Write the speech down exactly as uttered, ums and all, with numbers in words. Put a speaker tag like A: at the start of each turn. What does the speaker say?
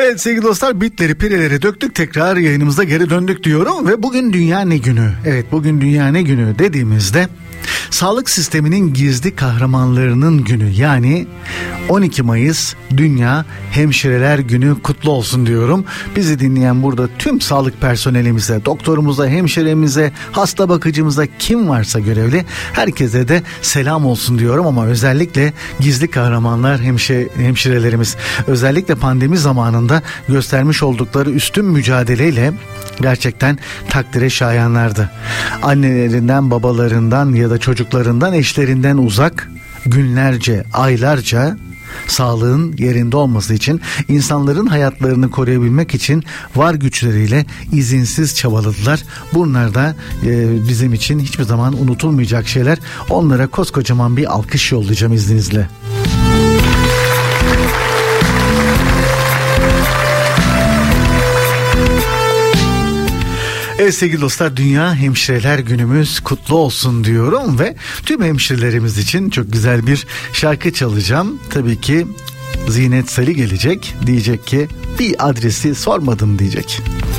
A: Evet sevgili dostlar, bitleri pireleri döktük, tekrar yayınımıza geri döndük diyorum ve bugün Dünya Ne Günü? Evet, bugün Dünya Ne Günü dediğimizde sağlık sisteminin gizli kahramanlarının günü, yani on iki Mayıs Dünya Hemşireler Günü kutlu olsun diyorum. Bizi dinleyen burada tüm sağlık personelimize, doktorumuza, hemşiremize, hasta bakıcımıza, kim varsa görevli herkese de selam olsun diyorum. Ama özellikle gizli kahramanlar hemşire, hemşirelerimiz özellikle pandemi zamanında göstermiş oldukları üstün mücadeleyle gerçekten takdire şayanlardı. Annelerinden, babalarından ya da çocuklarından, eşlerinden uzak günlerce, aylarca sağlığın yerinde olması için, insanların hayatlarını koruyabilmek için var güçleriyle izinsiz çabaladılar. Bunlar da e, bizim için hiçbir zaman unutulmayacak şeyler. Onlara koskocaman bir alkış yollayacağım izninizle. Evet sevgili dostlar, Dünya Hemşireler Günümüz kutlu olsun diyorum ve tüm hemşirelerimiz için çok güzel bir şarkı çalacağım. Tabii ki Zinet Salih gelecek, diyecek ki bir adresi sormadım diyecek.